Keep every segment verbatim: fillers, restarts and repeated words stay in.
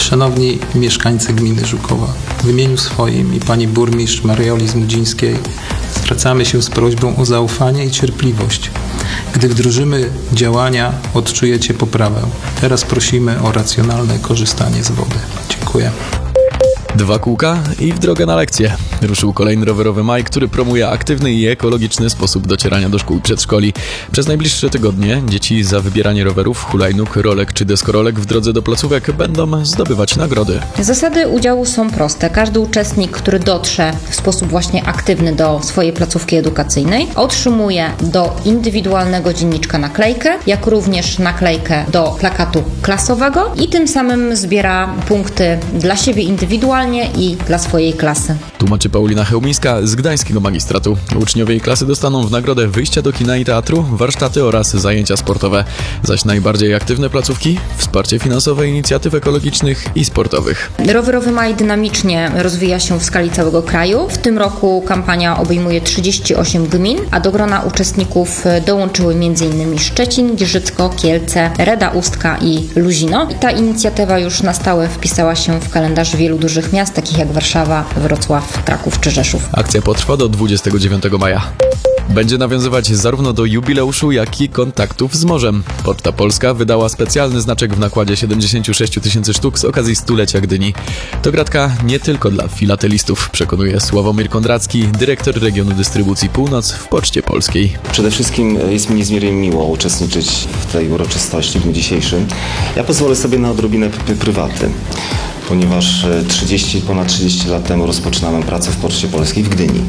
Szanowni mieszkańcy gminy Żukowa, w imieniu swoim i pani burmistrz Marioli Zmudzińskiej zwracamy się z prośbą o zaufanie i cierpliwość. Gdy wdrożymy działania, odczujecie poprawę. Teraz prosimy o racjonalne korzystanie z wody. Dziękuję. Dwa kółka i w drogę na lekcję. Ruszył kolejny rowerowy maj, który promuje aktywny i ekologiczny sposób docierania do szkół i przedszkoli. Przez najbliższe tygodnie dzieci za wybieranie rowerów, hulajnóg, rolek czy deskorolek w drodze do placówek będą zdobywać nagrody. Zasady udziału są proste. Każdy uczestnik, który dotrze w sposób właśnie aktywny do swojej placówki edukacyjnej, otrzymuje do indywidualnego dzienniczka naklejkę, jak również naklejkę do plakatu klasowego i tym samym zbiera punkty dla siebie indywidualnie i dla swojej klasy. Tłumaczy Paulina Chełmińska z Gdańskiego Magistratu. Uczniowie i klasy dostaną w nagrodę wyjścia do kina i teatru, warsztaty oraz zajęcia sportowe. Zaś najbardziej aktywne placówki wsparcie finansowe inicjatyw ekologicznych i sportowych. Rowerowy maj dynamicznie rozwija się w skali całego kraju. W tym roku kampania obejmuje trzydzieści osiem gmin, a do grona uczestników dołączyły m.in. Szczecin, Giżycko, Kielce, Reda Ustka i Luzino. I ta inicjatywa już na stałe wpisała się w kalendarz wielu dużych miast, takich jak Warszawa, Wrocław, Kraków czy Rzeszów. Akcja potrwa do dwudziestego dziewiątego maja. Będzie nawiązywać zarówno do jubileuszu, jak i kontaktów z morzem. Poczta Polska wydała specjalny znaczek w nakładzie siedemdziesiąt sześć tysięcy sztuk z okazji stulecia Gdyni. To gratka nie tylko dla filatelistów, przekonuje Sławomir Kondracki, dyrektor regionu dystrybucji Północ w Poczcie Polskiej. Przede wszystkim jest mi niezmiernie miło uczestniczyć w tej uroczystości w dniu dzisiejszym. Ja pozwolę sobie na odrobinę prywaty, ponieważ trzydzieści, ponad trzydzieści lat temu rozpoczynałem pracę w Poczcie Polskiej w Gdyni.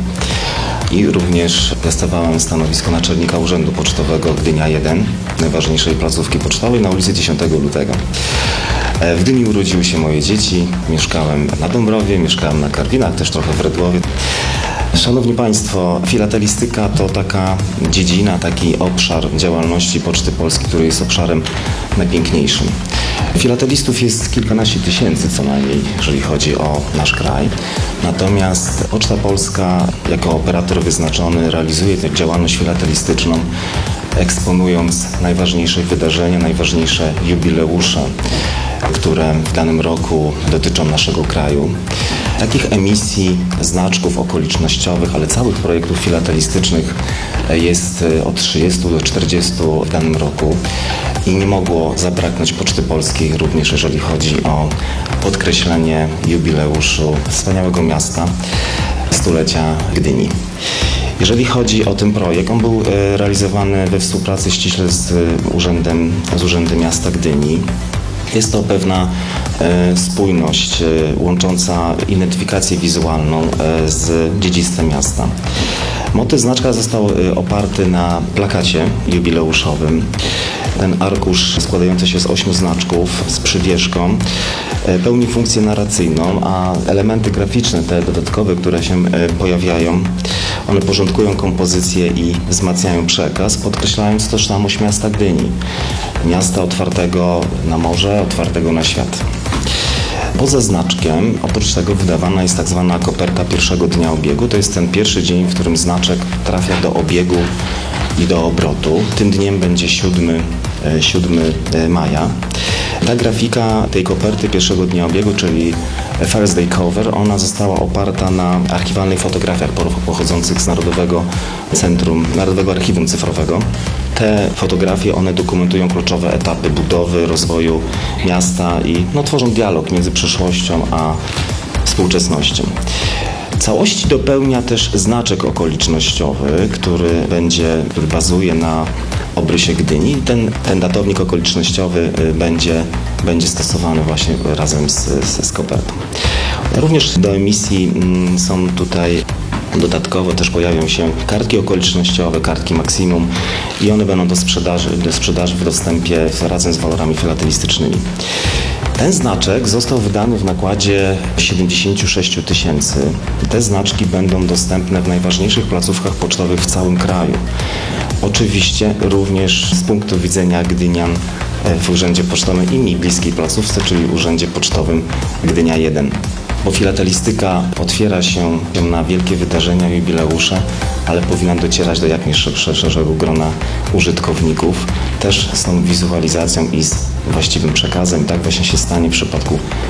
I również piastowałem stanowisko naczelnika Urzędu Pocztowego Gdynia jeden, najważniejszej placówki pocztowej na ulicy dziesiątego lutego. W Gdyni urodziły się moje dzieci, mieszkałem na Dąbrowie, mieszkałem na Karwinach, też trochę w Redłowie. Szanowni Państwo, filatelistyka to taka dziedzina, taki obszar działalności Poczty Polskiej, który jest obszarem najpiękniejszym. Filatelistów jest kilkanaście tysięcy co najmniej, jeżeli chodzi o nasz kraj. Natomiast Poczta Polska jako operator wyznaczony realizuje tę działalność filatelistyczną, eksponując najważniejsze wydarzenia, najważniejsze jubileusze, które w danym roku dotyczą naszego kraju. Takich emisji, znaczków okolicznościowych, ale całych projektów filatelistycznych jest od trzydziestu do czterdziestu w danym roku i nie mogło zabraknąć Poczty Polskiej również jeżeli chodzi o podkreślenie jubileuszu wspaniałego miasta, stulecia Gdyni. Jeżeli chodzi o ten projekt, on był realizowany we współpracy ściśle z Urzędem, z Urzędem Miasta Gdyni. Jest to pewna e, spójność e, łącząca identyfikację wizualną e, z dziedzictwem miasta. Motyw znaczka został e, oparty na plakacie jubileuszowym. Ten arkusz składający się z ośmiu znaczków z przywieszką e, pełni funkcję narracyjną, a elementy graficzne, te dodatkowe, które się e, pojawiają, one porządkują kompozycję i wzmacniają przekaz, podkreślając tożsamość miasta Gdyni. Miasta otwartego na morze, otwartego na świat. Poza znaczkiem, oprócz tego wydawana jest tak zwana koperta pierwszego dnia obiegu. To jest ten pierwszy dzień, w którym znaczek trafia do obiegu i do obrotu. Tym dniem będzie siódmego maja. Ta grafika tej koperty pierwszego dnia obiegu, czyli First Day Cover, ona została oparta na archiwalnych fotografiach pochodzących z Narodowego Centrum, Narodowego Archiwum Cyfrowego. Te fotografie, one dokumentują kluczowe etapy budowy, rozwoju miasta i no, tworzą dialog między przeszłością a współczesnością. Całości dopełnia też znaczek okolicznościowy, który będzie, który bazuje na obrysie Gdyni. Ten, ten datownik okolicznościowy będzie, będzie stosowany właśnie razem z, z, z kopertą. Również do emisji są tutaj dodatkowo też pojawią się kartki okolicznościowe, kartki maksimum i one będą do sprzedaży, do sprzedaży w dostępie razem z walorami filatelistycznymi. Ten znaczek został wydany w nakładzie siedemdziesiąt sześć tysięcy. Te znaczki będą dostępne w najważniejszych placówkach pocztowych w całym kraju. Oczywiście również z punktu widzenia gdynian w Urzędzie Pocztowym i mi bliskiej placówce, czyli Urzędzie Pocztowym Gdynia jeden. Bo filatelistyka otwiera się na wielkie wydarzenia, jubileusze, ale powinna docierać do jak najszerszego grona użytkowników, też z tą wizualizacją i z właściwym przekazem. I tak właśnie się stanie w przypadku